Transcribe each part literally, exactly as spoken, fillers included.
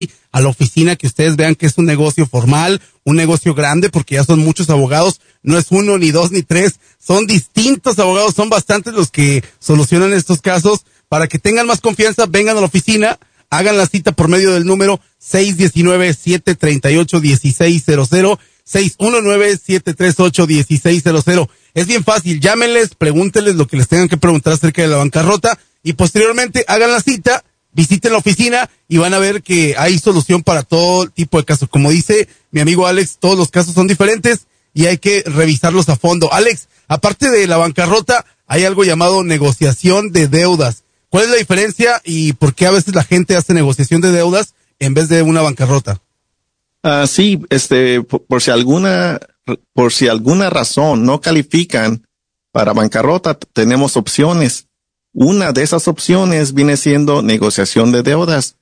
a la oficina, que ustedes vean que es un negocio formal, un negocio grande, porque ya son muchos abogados, no es uno, ni dos, ni tres, son distintos abogados, son bastantes los que solucionan estos casos. Para que tengan más confianza, vengan a la oficina, hagan la cita por medio del número seis uno nueve, siete tres ocho, uno seis cero cero, seis uno nueve, siete tres ocho, uno seis cero cero. Es bien fácil, llámenles, pregúntenles lo que les tengan que preguntar acerca de la bancarrota y posteriormente hagan la cita, visiten la oficina y van a ver que hay solución para todo tipo de casos. Como dice mi amigo Alex, todos los casos son diferentes y hay que revisarlos a fondo. Alex, aparte de la bancarrota, hay algo llamado negociación de deudas. ¿Cuál es la diferencia y por qué a veces la gente hace negociación de deudas en vez de una bancarrota? Ah, sí, este, por, por si alguna, por si alguna razón no califican para bancarrota, tenemos opciones. Una de esas opciones viene siendo negociación de deudas,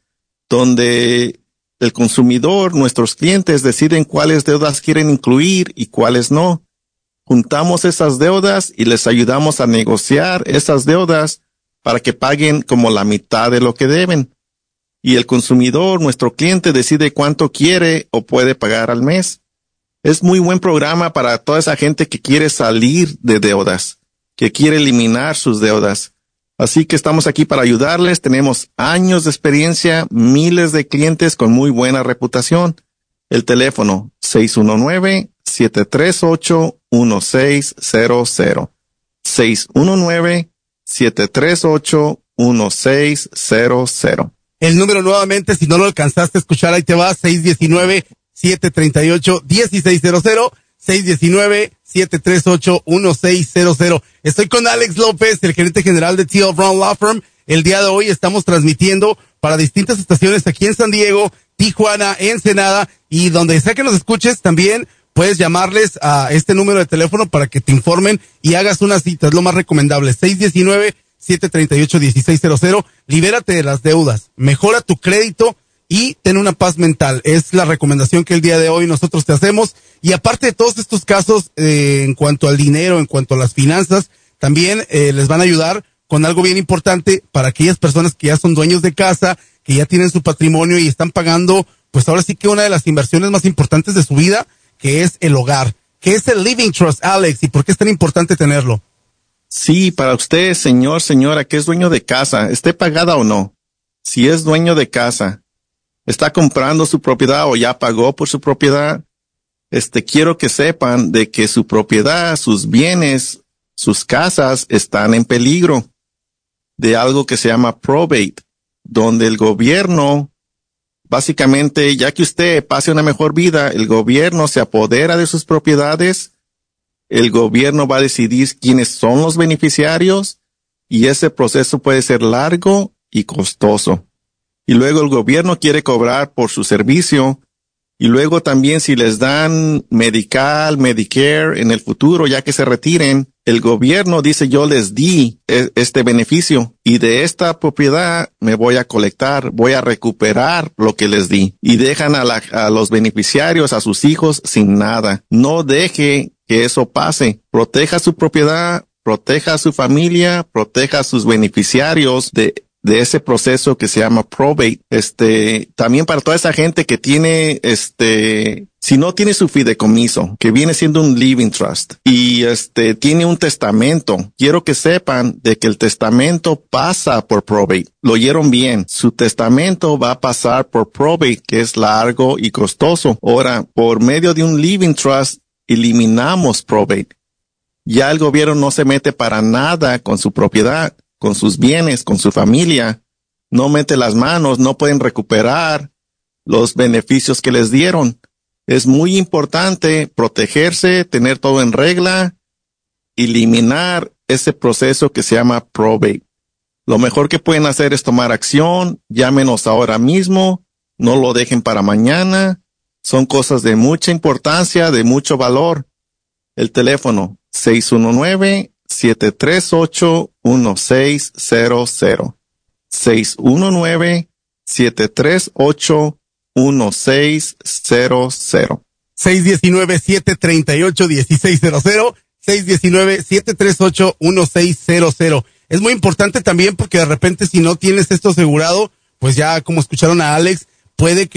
donde el consumidor, nuestros clientes, deciden cuáles deudas quieren incluir y cuáles no. Juntamos esas deudas y les ayudamos a negociar esas deudas para que paguen como la mitad de lo que deben. Y el consumidor, nuestro cliente, decide cuánto quiere o puede pagar al mes. Es muy buen programa para toda esa gente que quiere salir de deudas, que quiere eliminar sus deudas. Así que estamos aquí para ayudarles. Tenemos años de experiencia, miles de clientes con muy buena reputación. El teléfono seis uno nueve, siete tres ocho, uno seis cero cero. seis uno nueve, siete tres ocho, uno seis cero cero. El número nuevamente, si no lo alcanzaste a escuchar, ahí te va, seis uno nueve, siete tres ocho, uno seis cero cero, seis uno nueve, siete tres ocho, uno seis cero cero. Estoy con Alex López, el gerente general de T L Brown Law Firm. El día de hoy estamos transmitiendo para distintas estaciones aquí en San Diego, Tijuana, Ensenada, y donde sea que nos escuches también puedes llamarles a este número de teléfono para que te informen y hagas una cita. Es lo más recomendable. seis uno nueve, siete tres ocho, uno seis cero cero. Libérate de las deudas. Mejora tu crédito y ten una paz mental. Es la recomendación que el día de hoy nosotros te hacemos. Y aparte de todos estos casos, eh, en cuanto al dinero, en cuanto a las finanzas, también eh, les van a ayudar con algo bien importante para aquellas personas que ya son dueños de casa, que ya tienen su patrimonio y están pagando, pues ahora sí que una de las inversiones más importantes de su vida, que es el hogar. ¿Qué es el Living Trust, Alex? ¿Y por qué es tan importante tenerlo? Sí, para usted, señor, señora, que es dueño de casa, esté pagada o no. Si es dueño de casa, está comprando su propiedad o ya pagó por su propiedad, este, quiero que sepan de que su propiedad, sus bienes, sus casas están en peligro de algo que se llama probate, donde el gobierno, básicamente, ya que usted pase una mejor vida, el gobierno se apodera de sus propiedades, el gobierno va a decidir quiénes son los beneficiarios y ese proceso puede ser largo y costoso. Y luego el gobierno quiere cobrar por su servicio y luego también si les dan Medical, Medicare en el futuro, ya que se retiren, el gobierno dice yo les di este beneficio y de esta propiedad me voy a colectar, voy a recuperar lo que les di y dejan a, la, a los beneficiarios, a sus hijos sin nada. No deje que eso pase. Proteja su propiedad, proteja a su familia, proteja a sus beneficiarios de de ese proceso que se llama probate. Este, también para toda esa gente que tiene, este, si no tiene su fideicomiso, que viene siendo un living trust, y este, tiene un testamento, quiero que sepan de que el testamento pasa por probate. Lo oyeron bien. Su testamento va a pasar por probate, que es largo y costoso. Ahora, por medio de un living trust, eliminamos probate. Ya el gobierno no se mete para nada con su propiedad, con sus bienes, con su familia, no mete las manos, no pueden recuperar los beneficios que les dieron. Es muy importante protegerse, tener todo en regla, eliminar ese proceso que se llama probate. Lo mejor que pueden hacer es tomar acción, llámenos ahora mismo, no lo dejen para mañana. Son cosas de mucha importancia, de mucho valor. El teléfono seis uno nueve, siete tres ocho, uno seis cero cero. seis uno nueve, siete tres ocho, uno seis cero cero. seis uno nueve, siete tres ocho, uno seis cero cero. seis uno nueve, siete tres ocho, uno seis cero cero. Es muy importante también porque de repente si no tienes esto asegurado, pues ya como escucharon a Alex, puede que